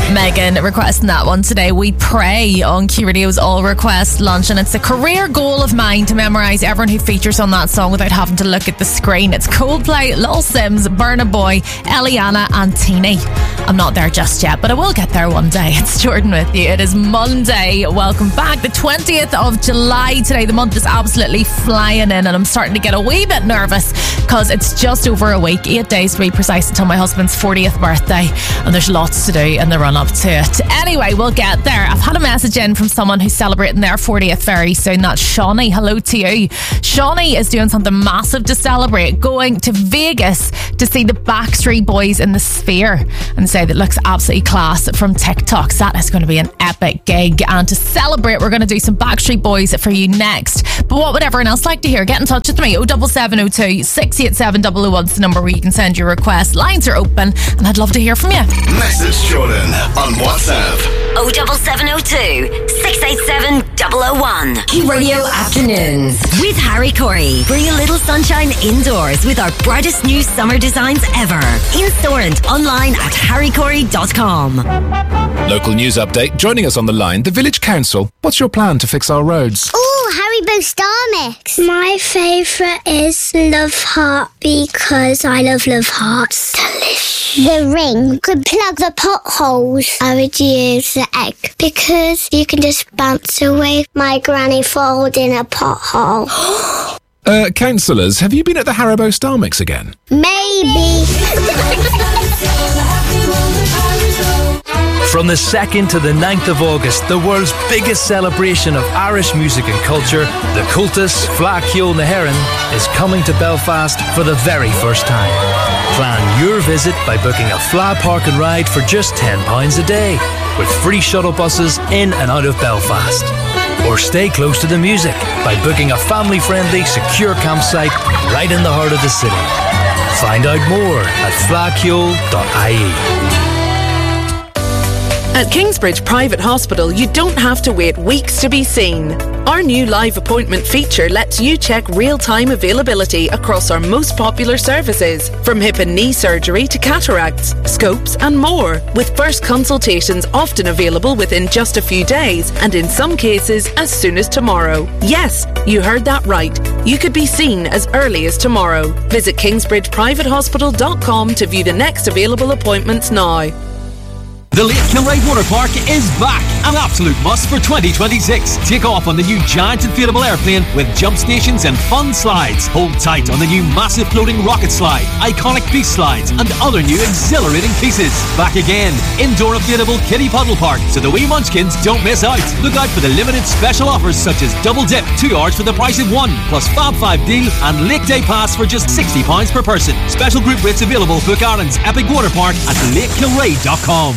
Megan requesting that one today. We pray on Q Radio's All Request lunch, and it's a career goal of mine to memorise everyone who features on that song without having to look at the screen. It's Coldplay, Lil Sims, Burna Boy, Eliana and Teeny. I'm not there just yet, but I will get there one day. It's Jordan with you. It is Monday. Welcome back. The 20th of July today. The month is absolutely flying in, and I'm starting to get a wee bit nervous because it's just over a week, 8 days to be precise, until my husband's 40th birthday, and there's lots to do in the run up to it. Anyway, we'll get there. I've had a message in from someone who's celebrating their 40th very soon. That's Shawnee. Hello to you. Shawnee is doing something massive to celebrate, going to Vegas to see the Backstreet Boys in the Sphere, and say that looks absolutely class from TikTok. So that is going to be an epic gig, and to celebrate we're going to do some Backstreet Boys for you next. But what would everyone else like to hear? Get in touch with me. 07702 687 001 is the number where you can send your request. Lines are open and I'd love to hear from you. Message Jordan on WhatsApp. 07702 687 001. Q Radio Afternoons with Harry Corey. Bring a little sunshine indoors with our brightest new summer designs ever. In store and online at harrycorey.com. Local news update. Joining us on the line, the Village Council. What's your plan to fix our roads? Haribo Star Mix. My favourite is Love Heart because I love Hearts. Delicious. The ring could plug the potholes. I would use the egg because you can just bounce away my granny falling in a pothole. Councillors, have you been at the Haribo Star Mix again? Maybe. From the 2nd to the 9th of August, the world's biggest celebration of Irish music and culture, the Cultus Fleadh Cheoil na hÉireann, is coming to Belfast for the very first time. Plan your visit by booking a Fleadh Park and Ride for just £10 a day, with free shuttle buses in and out of Belfast. Or stay close to the music by booking a family-friendly, secure campsite right in the heart of the city. Find out more at fleadhcheoil.ie. At Kingsbridge Private Hospital, you don't have to wait weeks to be seen. Our new live appointment feature lets you check real-time availability across our most popular services, from hip and knee surgery to cataracts, scopes and more, with first consultations often available within just a few days, and in some cases as soon as tomorrow. Yes, you heard that right. You could be seen as early as tomorrow. Visit kingsbridgeprivatehospital.com to view the next available appointments now. The Lake Kilray Water Park is back, an absolute must for 2026. Take off on the new giant inflatable airplane with jump stations and fun slides. Hold tight on the new massive floating rocket slide, iconic beast slides, and other new exhilarating pieces. Back again, indoor inflatable kiddie puddle park, so the wee munchkins don't miss out. Look out for the limited special offers such as double dip, 2 hours for the price of 1, plus Fab 5 deal and Lake Day Pass for just £60 per person. Special group rates available. Book Ireland's epic water park at lakekilray.com.